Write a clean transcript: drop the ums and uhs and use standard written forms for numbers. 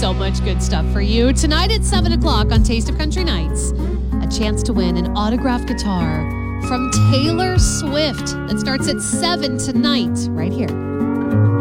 so much good stuff for you. Tonight at 7 o'clock on Taste of Country Nights, a chance to win an autographed guitar from Taylor Swift. That starts at 7 tonight, right here.